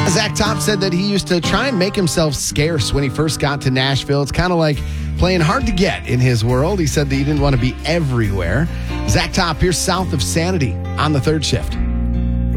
Zach Top said that he used to try and make himself scarce when he first got to Nashville. It's kind of like playing hard to get in his world. He said that he didn't want to be everywhere. Zach Top, here's South of Sanity on the third shift.